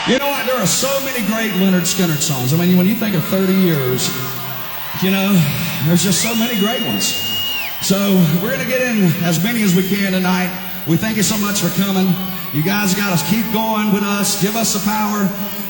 You know what? There are so many great Lynyrd Skynyrd songs. I mean, when you think of 30 years, you know, there's just so many great ones. So we're going to get in as many as we can tonight. We thank you so much for coming. You guys got to keep going with us. Give us the power.